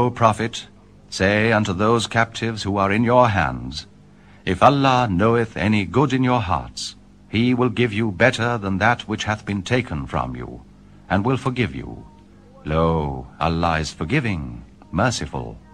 O prophet, say unto those captives who are in your hands, If Allah knoweth any good in your hearts, He will give you better than that which hath been taken from you, and will forgive you. Lo, Allah is forgiving, merciful.